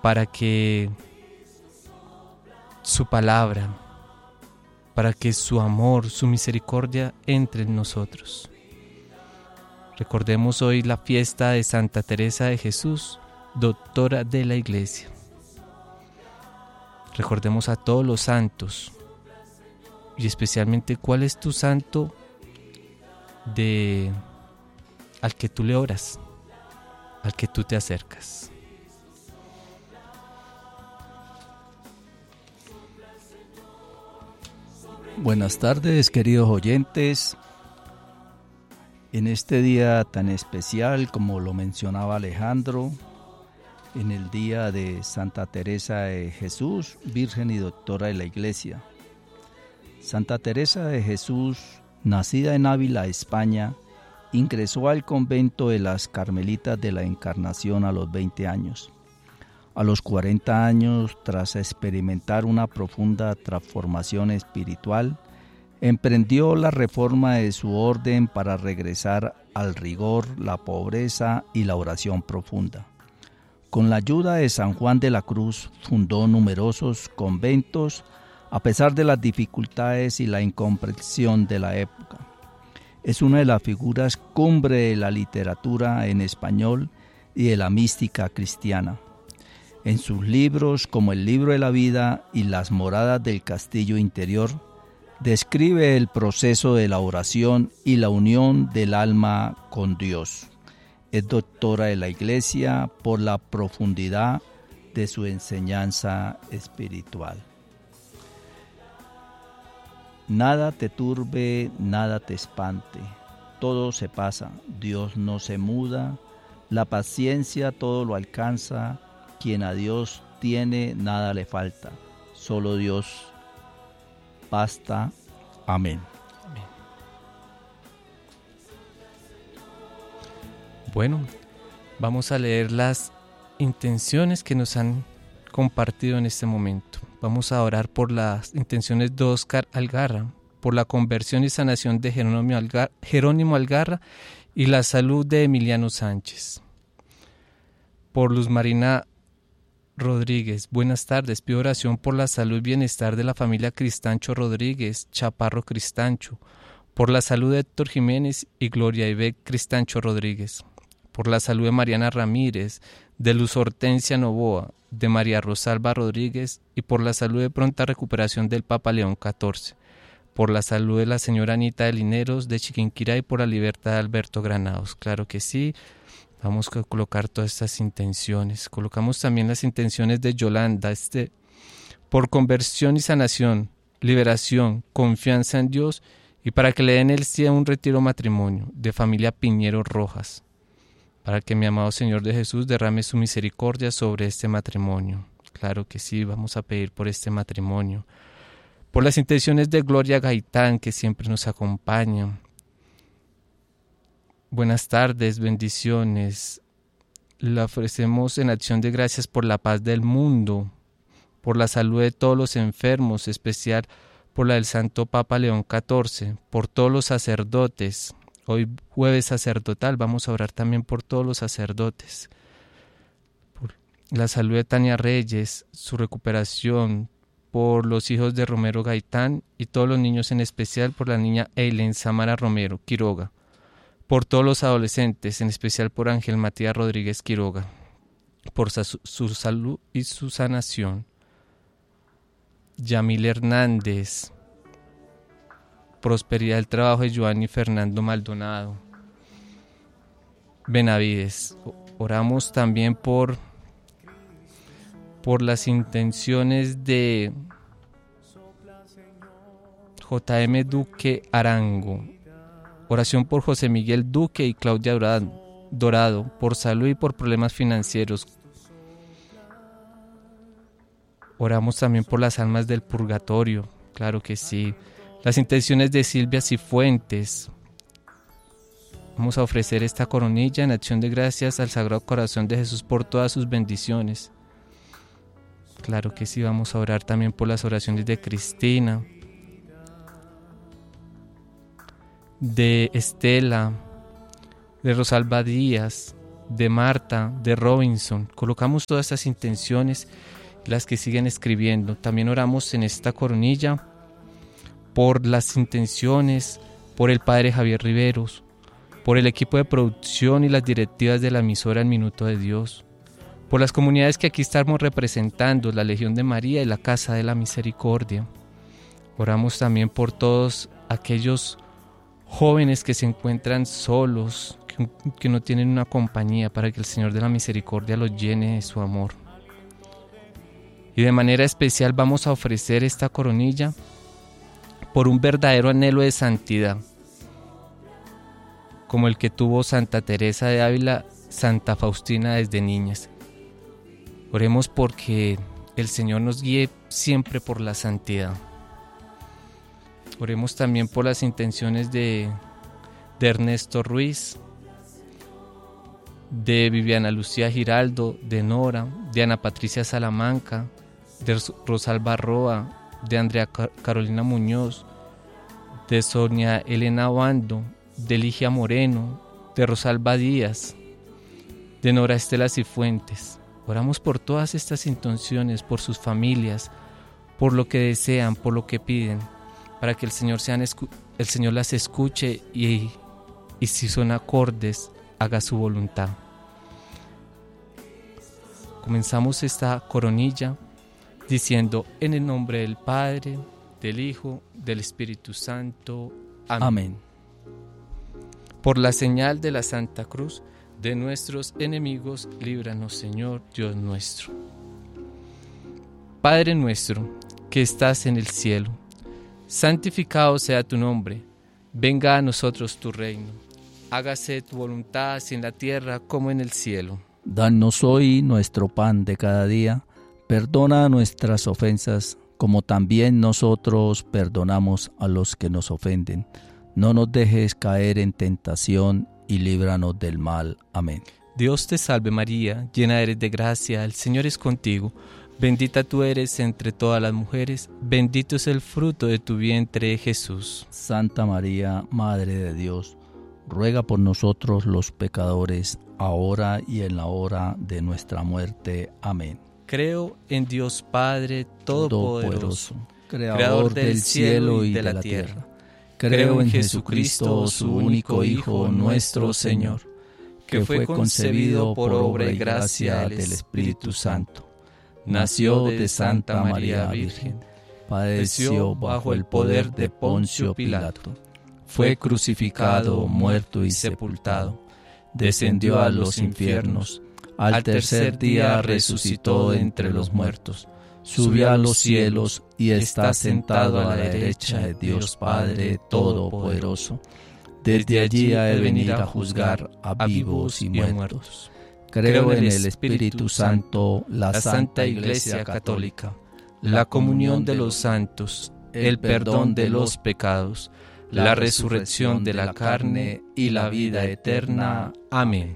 para que su palabra, para que su amor, su misericordia entre en nosotros. Recordemos hoy la fiesta de Santa Teresa de Jesús, doctora de la Iglesia. Recordemos a todos los santos y especialmente cuál es tu santo al que tú le oras, al que tú te acercas. Buenas tardes, queridos oyentes. En este día tan especial, como lo mencionaba Alejandro, en el día de Santa Teresa de Jesús, Virgen y Doctora de la Iglesia. Santa Teresa de Jesús, nacida en Ávila, España, ingresó al convento de las Carmelitas de la Encarnación a los 20 años. A los 40 años, tras experimentar una profunda transformación espiritual, emprendió la reforma de su orden para regresar al rigor, la pobreza y la oración profunda. Con la ayuda de San Juan de la Cruz, fundó numerosos conventos, a pesar de las dificultades y la incomprensión de la época. Es una de las figuras cumbre de la literatura en español y de la mística cristiana. En sus libros, como el Libro de la Vida y Las Moradas del Castillo Interior, describe el proceso de la oración y la unión del alma con Dios. Es doctora de la Iglesia por la profundidad de su enseñanza espiritual. Nada te turbe, nada te espante, todo se pasa, Dios no se muda, la paciencia todo lo alcanza, quien a Dios tiene nada le falta, solo Dios basta. Amén. Bueno, vamos a leer las intenciones que nos han compartido en este momento. Vamos a orar por las intenciones de Óscar Algarra, por la conversión y sanación de Jerónimo Algarra y la salud de Emiliano Sánchez. Por Luz Marina Rodríguez, buenas tardes, pido oración por la salud y bienestar de la familia Cristancho Rodríguez, Chaparro Cristancho, por la salud de Héctor Jiménez y Gloria Ivette Cristancho Rodríguez, por la salud de Mariana Ramírez, de Luz Hortensia Novoa, de María Rosalba Rodríguez y por la salud de pronta recuperación del Papa León XIV, por la salud de la señora Anita de Lineros de Chiquinquirá y por la libertad de Alberto Granados. Claro que sí. Vamos a colocar todas estas intenciones. Colocamos también las intenciones de Yolanda, por conversión y sanación, liberación, confianza en Dios y para que le den el sí a un retiro matrimonio de familia Piñero Rojas, para que mi amado Señor de Jesús derrame su misericordia sobre este matrimonio. Claro que sí, vamos a pedir por este matrimonio. Por las intenciones de Gloria Gaitán, que siempre nos acompaña. Buenas tardes, bendiciones. La ofrecemos en acción de gracias por la paz del mundo, por la salud de todos los enfermos, especial por la del Santo Papa León XIV, por todos los sacerdotes. Hoy jueves sacerdotal, vamos a orar también por todos los sacerdotes. Por la salud de Tania Reyes, su recuperación, por los hijos de Romero Gaitán y todos los niños, en especial por la niña Eileen Samara Romero Quiroga. Por todos los adolescentes, en especial por Ángel Matías Rodríguez Quiroga, por su salud y su sanación. Yamil Hernández, prosperidad del trabajo de Giovanni Fernando Maldonado. Benavides, oramos también por las intenciones de J.M. Duque Arango. Oración por José Miguel Duque y Claudia Dorado, por salud y por problemas financieros. Oramos también por las almas del purgatorio, claro que sí. Las intenciones de Silvia Cifuentes. Vamos a ofrecer esta coronilla en acción de gracias al Sagrado Corazón de Jesús por todas sus bendiciones. Claro que sí, vamos a orar también por las oraciones de Cristina, de Estela, de Rosalba Díaz, de Marta, de Robinson. Colocamos todas estas intenciones, las que siguen escribiendo. También oramos en esta coronilla por las intenciones, por el padre Javier Riveros, por el equipo de producción y las directivas de la emisora El Minuto de Dios, por las comunidades que aquí estamos representando, la Legión de María y la Casa de la Misericordia. Oramos también por todos aquellos jóvenes que se encuentran solos, que no tienen una compañía, para que el Señor de la Misericordia los llene de su amor. Y de manera especial vamos a ofrecer esta coronilla por un verdadero anhelo de santidad, como el que tuvo Santa Teresa de Ávila, Santa Faustina desde niñas. Oremos porque el Señor nos guíe siempre por la santidad. Oremos también por las intenciones de Ernesto Ruiz, de Viviana Lucía Giraldo, de Nora, de Ana Patricia Salamanca, de Rosalba Roa, de Andrea Carolina Muñoz, de Sonia Elena Obando, de Ligia Moreno, de Rosalba Díaz, de Nora Estela Cifuentes. Oramos por todas estas intenciones, por sus familias, por lo que desean, por lo que piden, para que el Señor las escuche y si son acordes, haga su voluntad. Comenzamos esta coronilla diciendo: en el nombre del Padre, del Hijo, del Espíritu Santo. Amén. Amén. Por la señal de la Santa Cruz de nuestros enemigos, líbranos, Señor Dios nuestro. Padre nuestro, que estás en el cielo, santificado sea tu nombre. Venga a nosotros tu reino. Hágase tu voluntad, así en la tierra como en el cielo. Danos hoy nuestro pan de cada día. Perdona nuestras ofensas, como también nosotros perdonamos a los que nos ofenden. No nos dejes caer en tentación y líbranos del mal. Amén. Dios te salve María, llena eres de gracia, el Señor es contigo. Bendita tú eres entre todas las mujeres, bendito es el fruto de tu vientre, Jesús. Santa María, Madre de Dios, ruega por nosotros los pecadores, ahora y en la hora de nuestra muerte. Amén. Creo en Dios Padre Todopoderoso, Creador del cielo y de la tierra. Creo en Jesucristo, su único Hijo, nuestro Señor, que fue concebido por obra y gracia del Espíritu Santo. Nació de Santa María Virgen, padeció bajo el poder de Poncio Pilato, fue crucificado, muerto y sepultado, descendió a los infiernos, al tercer día resucitó de entre los muertos, subió a los cielos y está sentado a la derecha de Dios Padre Todopoderoso. Desde allí ha de venir a juzgar a vivos y muertos. Creo en el Espíritu Santo, la Santa Iglesia Católica, la comunión de los santos, el perdón de los pecados, la resurrección de la carne y la vida eterna. Amén.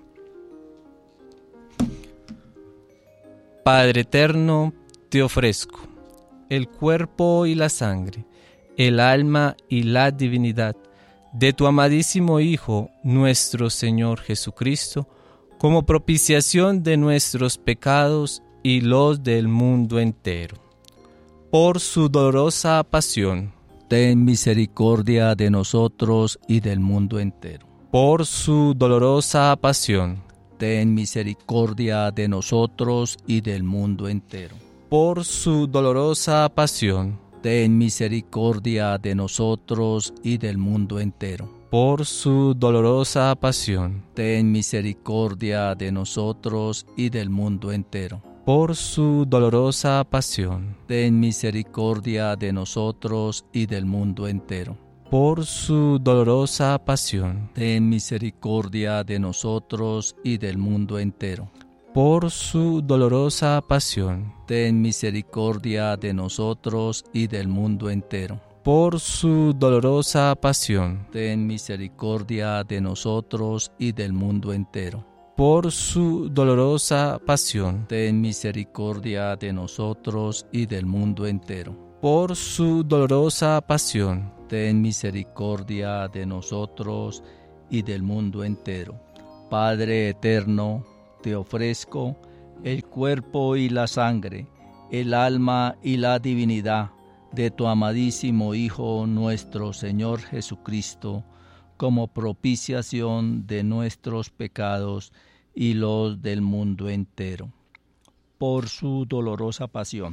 Padre eterno, te ofrezco el cuerpo y la sangre, el alma y la divinidad de tu amadísimo Hijo, nuestro Señor Jesucristo, como propiciación de nuestros pecados y los del mundo entero. Por su dolorosa pasión, ten misericordia de nosotros y del mundo entero. Por su dolorosa pasión, ten misericordia de nosotros y del mundo entero. Por su dolorosa pasión, ten misericordia de nosotros y del mundo entero. Por su dolorosa pasión, ten misericordia de nosotros y del mundo entero. Por su dolorosa pasión, ten misericordia de nosotros y del mundo entero. Por su dolorosa pasión, ten misericordia de nosotros y del mundo entero. Por su dolorosa pasión, ten misericordia de nosotros y del mundo entero. Por su dolorosa pasión, ten misericordia de nosotros y del mundo entero. Por su dolorosa pasión, ten misericordia de nosotros y del mundo entero. Por su dolorosa pasión, ten misericordia de nosotros y del mundo entero. Padre eterno, te ofrezco el cuerpo y la sangre, el alma y la divinidad de tu amadísimo Hijo nuestro Señor Jesucristo, como propiciación de nuestros pecados y los del mundo entero. Por su dolorosa pasión,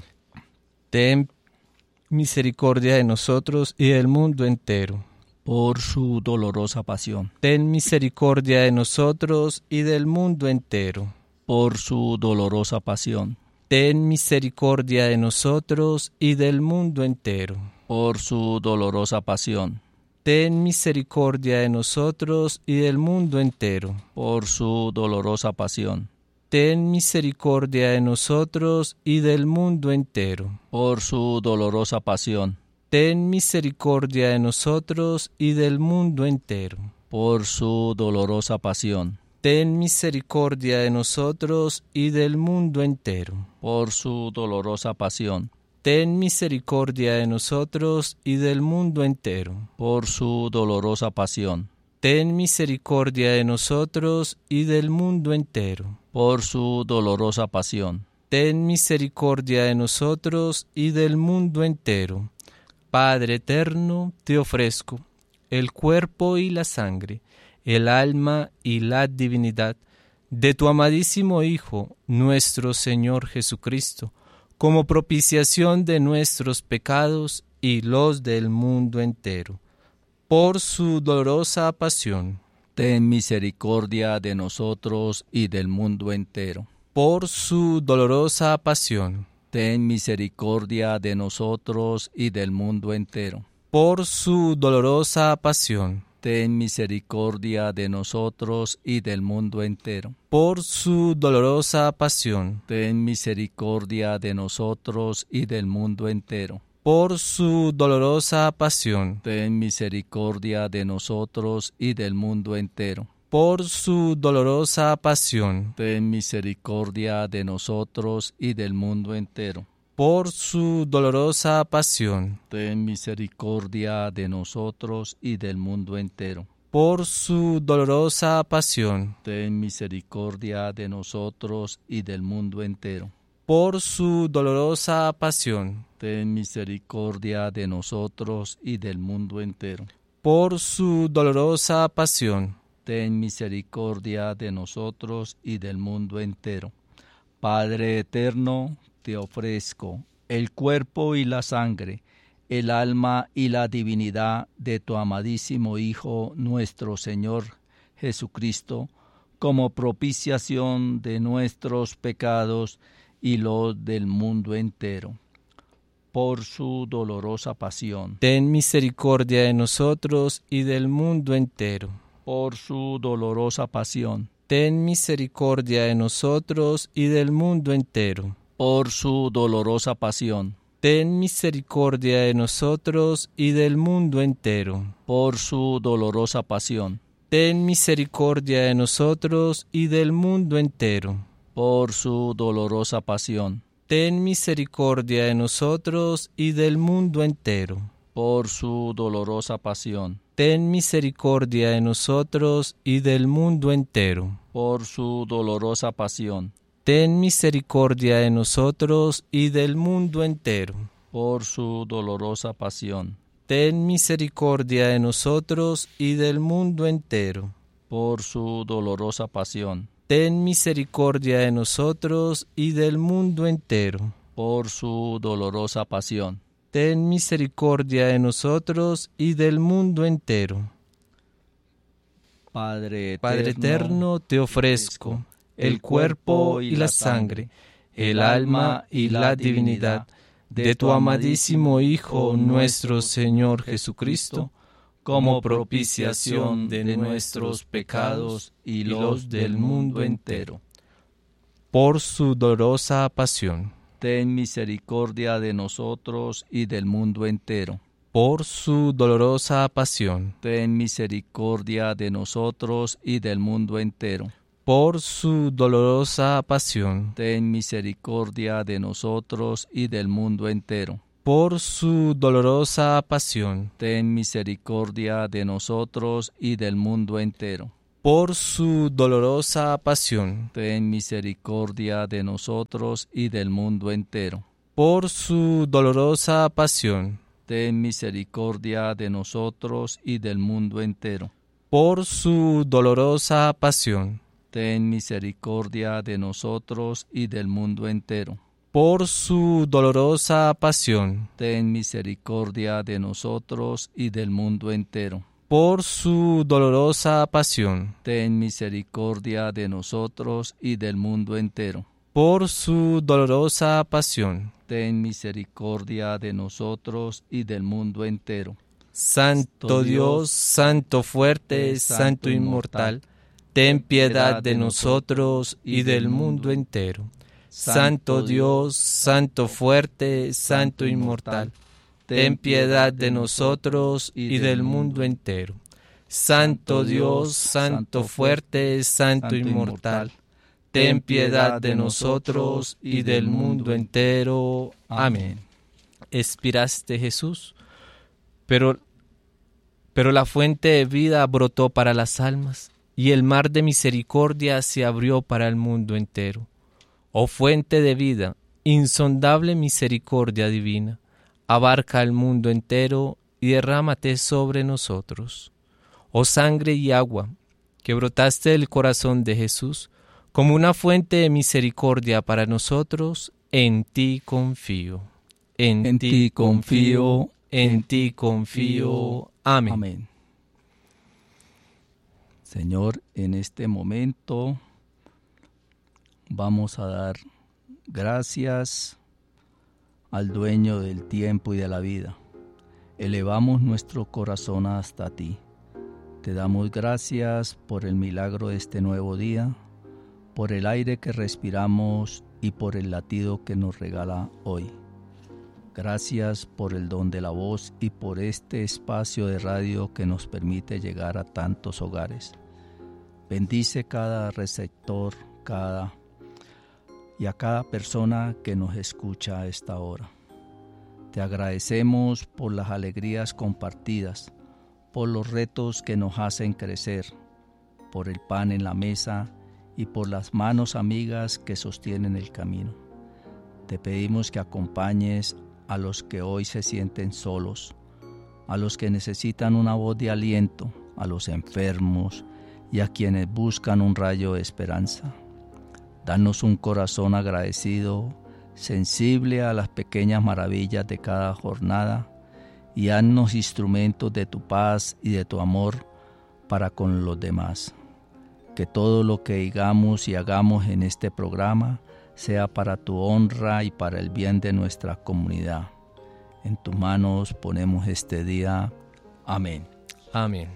ten misericordia de nosotros y del mundo entero. Por su dolorosa pasión, ten misericordia de nosotros y del mundo entero. Por su dolorosa pasión, ten misericordia de nosotros y del mundo entero. Por su dolorosa pasión, ten misericordia de nosotros y del mundo entero. Por su dolorosa pasión, ten misericordia de nosotros y del mundo entero. Por su dolorosa pasión, ten misericordia de nosotros y del mundo entero. Por su dolorosa pasión, ten misericordia de nosotros y del mundo entero. Por su dolorosa pasión, ten misericordia de nosotros y del mundo entero. Por su dolorosa pasión, ten misericordia de nosotros y del mundo entero. Por su dolorosa pasión, ten misericordia de nosotros y del mundo entero. Padre eterno, te ofrezco el cuerpo y la sangre, el alma y la divinidad de tu amadísimo Hijo, nuestro Señor Jesucristo, como propiciación de nuestros pecados y los del mundo entero. Por su dolorosa pasión, ten misericordia de nosotros y del mundo entero. Por su dolorosa pasión, ten misericordia de nosotros y del mundo entero. Por su dolorosa pasión, ten misericordia de nosotros y del mundo entero. Por su dolorosa pasión, ten misericordia de nosotros y del mundo entero. Por su dolorosa pasión, ten misericordia de nosotros y del mundo entero. Por su dolorosa pasión, ten misericordia de nosotros y del mundo entero. Por su dolorosa pasión, ten misericordia de nosotros y del mundo entero. Por su dolorosa pasión, ten misericordia de nosotros y del mundo entero. Por su dolorosa pasión, ten misericordia de nosotros y del mundo entero. Por su dolorosa pasión, ten misericordia de nosotros y del mundo entero. Padre eterno, te ofrezco el cuerpo y la sangre, el alma y la divinidad de tu amadísimo Hijo, nuestro Señor Jesucristo, como propiciación de nuestros pecados y los del mundo entero. Por su dolorosa pasión, ten misericordia de nosotros y del mundo entero. Por su dolorosa pasión, ten misericordia de nosotros y del mundo entero. Por su dolorosa pasión, ten misericordia de nosotros y del mundo entero. Por su dolorosa pasión, ten misericordia de nosotros y del mundo entero. Por su dolorosa pasión, ten misericordia de nosotros y del mundo entero. Por su dolorosa pasión, ten misericordia de nosotros y del mundo entero. Por su dolorosa pasión, ten misericordia de nosotros y del mundo entero. Por su dolorosa pasión, ten misericordia de nosotros y del mundo entero. Por su dolorosa pasión, ten misericordia de nosotros y del mundo entero. Por su dolorosa pasión, ten misericordia de nosotros y del mundo entero. Padre eterno, te ofrezco el cuerpo y la sangre, el alma y la divinidad de tu amadísimo Hijo, nuestro Señor Jesucristo, como propiciación de nuestros pecados y los del mundo entero. Por su dolorosa pasión, ten misericordia de nosotros y del mundo entero. Por su dolorosa pasión, ten misericordia de nosotros y del mundo entero. Por su dolorosa pasión, ten misericordia de nosotros y del mundo entero. Por su dolorosa pasión, ten misericordia de nosotros y del mundo entero. por su dolorosa pasión, ten misericordia de nosotros y del mundo entero. por su dolorosa pasión, Ten misericordia de nosotros y del mundo entero. por su dolorosa pasión, Ten misericordia de nosotros y del mundo entero. por su dolorosa pasión, Ten misericordia de nosotros y del mundo entero. por su dolorosa pasión, Ten misericordia de nosotros y del mundo entero. por su dolorosa pasión. Ten misericordia de nosotros y del mundo entero. Santo Dios, Santo fuerte, Santo inmortal, ten piedad de nosotros y del mundo entero. Santo Dios, Santo fuerte, Santo inmortal, ten piedad de nosotros y del mundo entero. Santo Dios, Santo fuerte, Santo inmortal, ten piedad de nosotros y del mundo entero. Amén. Expiraste, Jesús, pero la fuente de vida brotó para las almas, y el mar de misericordia se abrió para el mundo entero. Oh fuente de vida, insondable misericordia divina, abarca el mundo entero y derrámate sobre nosotros. Oh sangre y agua, que brotaste del corazón de Jesús, como una fuente de misericordia para nosotros, en ti confío. En ti confío. En ti confío. Amén. Amén. Señor, en este momento vamos a dar gracias al dueño del tiempo y de la vida. Elevamos nuestro corazón hasta ti. Te damos gracias por el milagro de este nuevo día, por el aire que respiramos y por el latido que nos regala hoy. Gracias por el don de la voz y por este espacio de radio que nos permite llegar a tantos hogares. Bendice cada receptor, y a cada persona que nos escucha a esta hora. Te agradecemos por las alegrías compartidas, por los retos que nos hacen crecer, por el pan en la mesa y por las manos amigas que sostienen el camino. Te pedimos que acompañes a los que hoy se sienten solos, a los que necesitan una voz de aliento, a los enfermos y a quienes buscan un rayo de esperanza. Danos un corazón agradecido, sensible a las pequeñas maravillas de cada jornada, y haznos instrumentos de tu paz y de tu amor para con los demás. Que todo lo que digamos y hagamos en este programa sea para tu honra y para el bien de nuestra comunidad. En tus manos ponemos este día. Amén. Amén.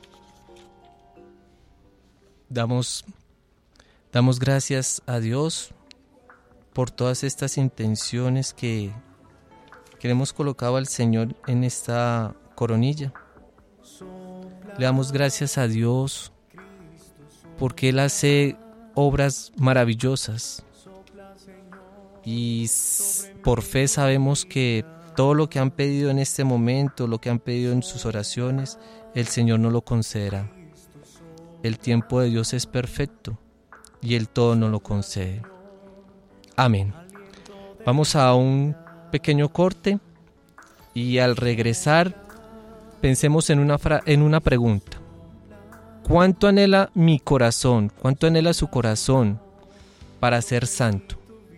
Damos gracias a Dios por todas estas intenciones que le hemos colocado al Señor en esta coronilla. Le damos gracias a Dios porque Él hace obras maravillosas y por fe sabemos que todo lo que han pedido en este momento, lo que han pedido en sus oraciones, el Señor nos lo concederá. El tiempo de Dios es perfecto y Él todo nos lo concede. Amén. Vamos a un pequeño corte y al regresar pensemos en una pregunta. ¿Cuánto anhela mi corazón? ¿Cuánto anhela su corazón para ser santo?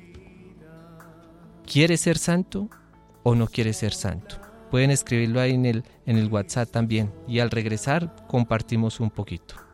¿Quiere ser santo o no quiere ser santo? Pueden escribirlo ahí en el WhatsApp también y al regresar compartimos un poquito.